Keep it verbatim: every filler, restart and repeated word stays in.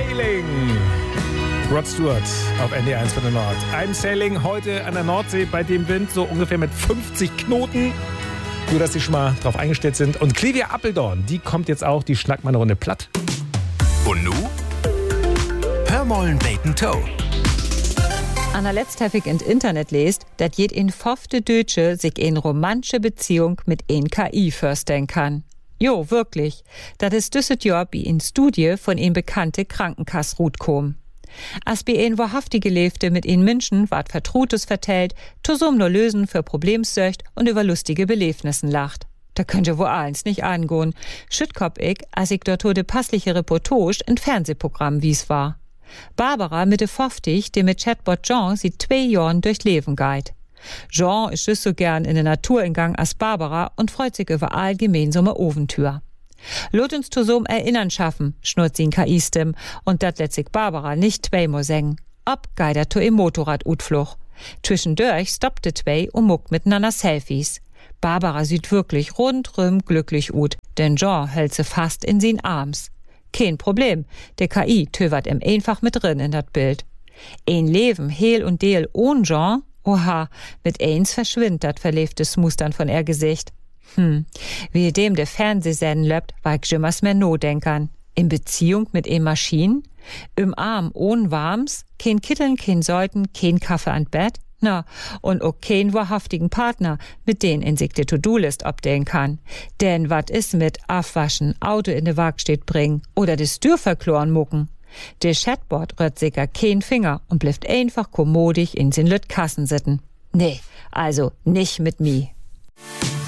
Sailing. Rod Stewart auf N D eins für den Nord. I'm Sailing heute an der Nordsee bei dem Wind so ungefähr mit fünfzig Knoten. Nur, dass Sie schon mal drauf eingestellt sind. Und Clivia Appeldorn, die kommt jetzt auch, die schnackt mal eine Runde platt. Und nu? Hör mollen Bacon Toe. An der letzthäufig ins Internet lest, dass jed in fofte Deutsche sich in romantische Beziehung mit en K I vorstellen kann. Jo, wirklich. Das ist düsset Jahr wie in Studie von en bekannte Krankenkassrut kom. As bi en wahrhaftige Lebte mit en Menschen ward Vertrutes vertellt, tosum nur lösen für Problemsöcht und über lustige Belebnissen lacht. Da könnt ihr wohl eins nicht angehen. Schüttkop ich, als ich dort de passliche Reportage in Fernsehprogramm wie's war. Barbara Mitte fünfzig, die mit Chatbot Jean sieht zwei Jahren durch Leben geht. Jean ist just so gern in der Natur in Gang als Barbara und freut sich über all gemeinsame Ofentür. Lot uns zu so'm Erinnern schaffen, schnurrt sie in K I-Stimm, und dat lässt sich Barbara nicht zweimal sägen. Ob geider to im Motorrad-Utfluch. Zwischendurch stoppte zwei und muckt miteinander Selfies. Barbara sieht wirklich rundrum glücklich ut, denn Jean hält sie fast in sin Arms. Kein Problem, der K I tövert ihm einfach mit drin in dat Bild. Ein Leben, heil und deel ohn Jean, oha, mit eins verschwindt dat verlebtes Mustern von er Gesicht. Hm, wie dem der Fernsehsenden löppt, war ich jimmers mehr no-denkern. In Beziehung mit e Maschinen? Im Arm ohn Warms? Kein Kitteln, kein Säuten, kein Kaffee an Bett? Na, und auch kein wahrhaftigen Partner, mit den in sich die To-Do-List abdehnen kann. Denn wat is mit Abwaschen, Auto in de Werkstatt bringen oder des Türverkloren mucken? Der Chatbot rührt sicher kein Finger und bleibt einfach kommodig in sin Lüt Kassen sitten. Nee, also nicht mit mi.